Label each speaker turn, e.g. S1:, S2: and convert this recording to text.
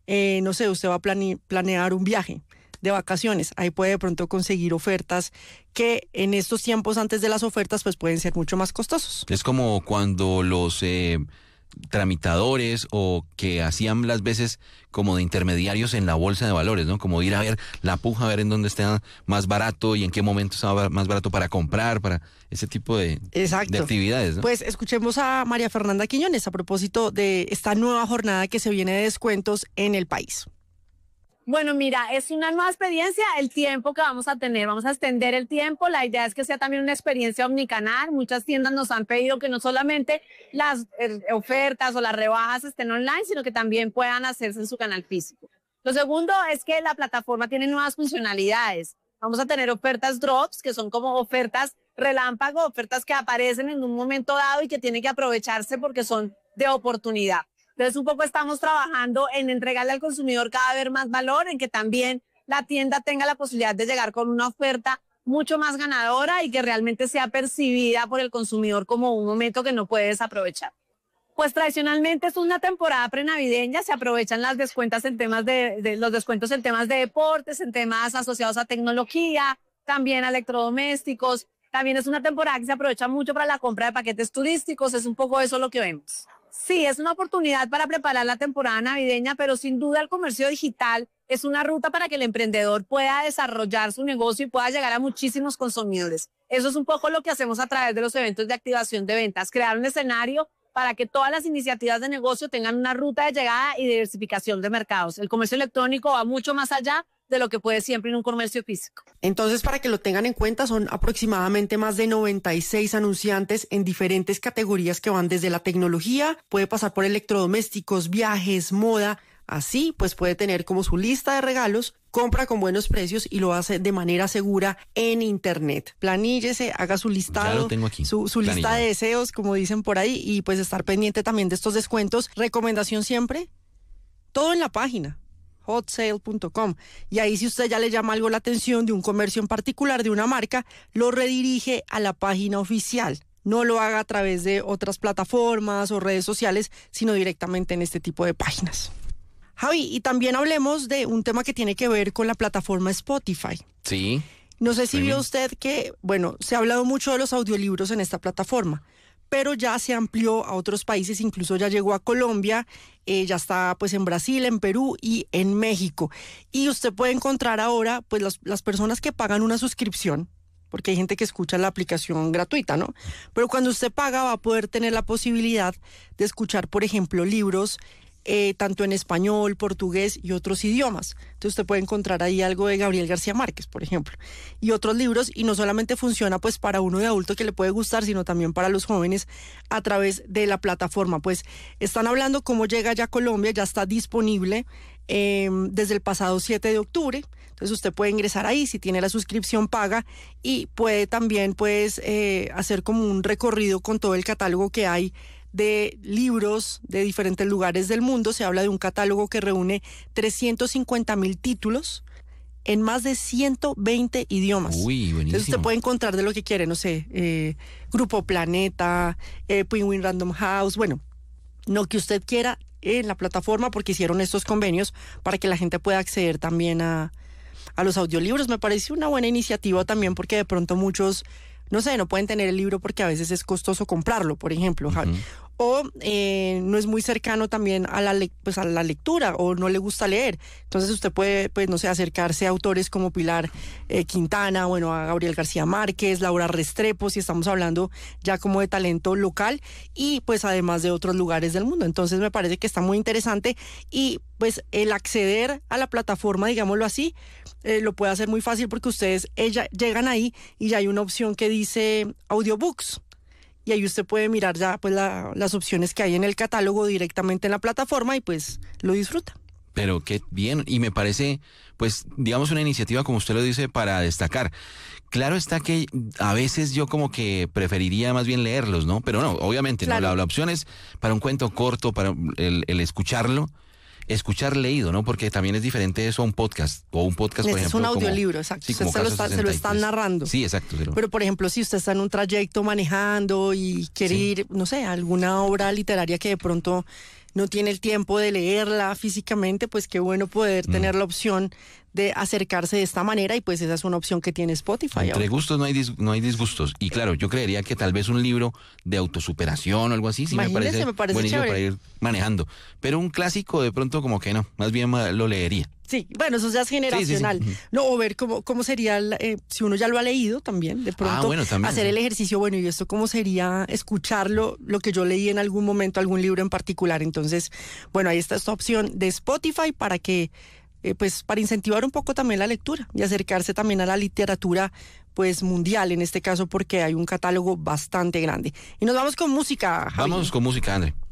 S1: no sé, usted va a planear un viaje de vacaciones, ahí puede de pronto conseguir ofertas que en estos tiempos antes de las ofertas pues pueden ser mucho más costosos.
S2: Es como cuando los tramitadores o que hacían las veces como de intermediarios en la bolsa de valores, ¿no? Como ir a ver la puja, a ver en dónde está más barato y en qué momento estaba más barato para comprar, para ese tipo de actividades, ¿no?
S1: Pues escuchemos a María Fernanda Quiñones a propósito de esta nueva jornada que se viene de descuentos en el país.
S3: Bueno, mira, es una nueva experiencia, el tiempo que vamos a tener, vamos a extender el tiempo, la idea es que sea también una experiencia omnicanal, muchas tiendas nos han pedido que no solamente las ofertas o las rebajas estén online, sino que también puedan hacerse en su canal físico. Lo segundo es que la plataforma tiene nuevas funcionalidades, vamos a tener ofertas drops, que son como ofertas relámpago, ofertas que aparecen en un momento dado y que tienen que aprovecharse porque son de oportunidad. Entonces, un poco estamos trabajando en entregarle al consumidor cada vez más valor, en que también la tienda tenga la posibilidad de llegar con una oferta mucho más ganadora y que realmente sea percibida por el consumidor como un momento que no puede desaprovechar. Pues tradicionalmente es una temporada prenavideña, se aprovechan las descuentas en temas los descuentos en temas de deportes, en temas asociados a tecnología, también a electrodomésticos. También es una temporada que se aprovecha mucho para la compra de paquetes turísticos, es un poco eso lo que vemos. Sí, es una oportunidad para preparar la temporada navideña, pero sin duda el comercio digital es una ruta para que el emprendedor pueda desarrollar su negocio y pueda llegar a muchísimos consumidores. Eso es un poco lo que hacemos a través de los eventos de activación de ventas, crear un escenario para que todas las iniciativas de negocio tengan una ruta de llegada y diversificación de mercados. El comercio electrónico va mucho más allá de lo que puede siempre en un comercio físico.
S1: Entonces, para que lo tengan en cuenta, son aproximadamente más de 96 anunciantes en diferentes categorías que van desde la tecnología, puede pasar por electrodomésticos, viajes, moda. Así, pues puede tener como su lista de regalos, compra con buenos precios y lo hace de manera segura en Internet. Planíllese, haga su listado,
S2: ya lo tengo aquí,
S1: su lista de deseos, como dicen por ahí, y pues estar pendiente también de estos descuentos. Recomendación siempre, todo en la página hotsale.com, y ahí si usted ya le llama algo la atención de un comercio en particular, de una marca, lo redirige a la página oficial. No lo haga a través de otras plataformas o redes sociales, sino directamente en este tipo de páginas. Javi, y también hablemos de un tema que tiene que ver con la plataforma Spotify.
S2: Sí.
S1: No sé si vio usted que, bueno, se ha hablado mucho de los audiolibros en esta plataforma, pero ya se amplió a otros países, incluso ya llegó a Colombia, ya está pues en Brasil, en Perú y en México. Y usted puede encontrar ahora pues las personas que pagan una suscripción, porque hay gente que escucha la aplicación gratuita, ¿no? Pero cuando usted paga va a poder tener la posibilidad de escuchar, por ejemplo, libros tanto en español, portugués y otros idiomas. Entonces usted puede encontrar ahí algo de Gabriel García Márquez, por ejemplo, y otros libros, y no solamente funciona pues para uno de adulto que le puede gustar, sino también para los jóvenes a través de la plataforma. Pues están hablando cómo llega ya a Colombia, ya está disponible desde el pasado 7 de octubre. Entonces usted puede ingresar ahí si tiene la suscripción paga y puede también pues hacer como un recorrido con todo el catálogo que hay de libros de diferentes lugares del mundo. Se habla de un catálogo que reúne 350,000 títulos en más de 120 idiomas.
S2: Uy, buenísimo.
S1: Entonces usted puede encontrar de lo que quiere, no sé, Grupo Planeta, Penguin Random House, bueno, lo que usted quiera en la plataforma, porque hicieron estos convenios para que la gente pueda acceder también a los audiolibros. Me parece una buena iniciativa también, porque de pronto muchos, no sé, no pueden tener el libro porque a veces es costoso comprarlo, por ejemplo, Javi. O no es muy cercano también a la lectura, o no le gusta leer. Entonces usted puede, pues no sé, acercarse a autores como Pilar Quintana, bueno, a Gabriel García Márquez, Laura Restrepo, si estamos hablando ya como de talento local, y pues además de otros lugares del mundo. Entonces me parece que está muy interesante, y pues el acceder a la plataforma, digámoslo así, lo puede hacer muy fácil, porque ustedes llegan ahí y ya hay una opción que dice audiobooks. Y ahí usted puede mirar ya pues las opciones que hay en el catálogo directamente en la plataforma y pues lo disfruta.
S2: Pero qué bien, y me parece, pues, digamos, una iniciativa, como usted lo dice, para destacar. Claro está que a veces yo como que preferiría más bien leerlos, ¿no? Pero no, obviamente, claro. No, la opción es para un cuento corto, para el escuchar leído, ¿no? Porque también es diferente eso a un podcast, o un podcast, por ejemplo.
S1: Es un audiolibro, exacto.
S2: Sí,
S1: se lo están narrando.
S2: Sí, exacto.
S1: Pero, por ejemplo, si usted está en un trayecto manejando y quiere ir, no sé, a alguna obra literaria que de pronto no tiene el tiempo de leerla físicamente, pues qué bueno poder tener la opción de acercarse de esta manera, y pues esa es una opción que tiene Spotify.
S2: Entre
S1: ahora.
S2: gustos no hay disgustos. Y claro, yo creería que tal vez un libro de autosuperación o algo así, sí
S1: Imagínese,
S2: me
S1: me parece
S2: buenísimo
S1: chévere.
S2: para ir manejando. Pero un clásico de pronto como que no, más bien lo leería.
S1: Sí, bueno, eso ya es generacional.
S2: Sí.
S1: No, o ver cómo sería, si uno ya lo ha leído también, de pronto
S2: bueno, también,
S1: hacer
S2: sí.
S1: el ejercicio, bueno, y esto cómo sería escucharlo, lo que yo leí en algún momento, algún libro en particular. Entonces, bueno, ahí está esta opción de Spotify para que, pues, para incentivar un poco también la lectura y acercarse también a la literatura, pues, mundial, en este caso, porque hay un catálogo bastante grande. Y nos vamos con música, Javi.
S2: Vamos con música, André.